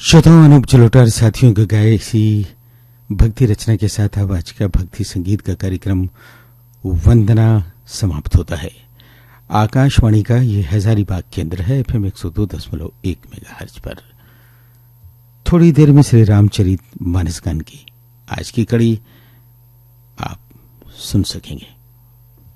श्रोताओं, अनूप जलोटा साथियों का गाए इसी भक्ति रचना के साथ अब आज का भक्ति संगीत का कार्यक्रम वंदना समाप्त होता है। आकाशवाणी का ये हजारीबाग केंद्र है, FM 102.1 मेगाहर्ट्ज पर। थोड़ी देर में श्री रामचरित मानस गान की आज की कड़ी आप सुन सकेंगे।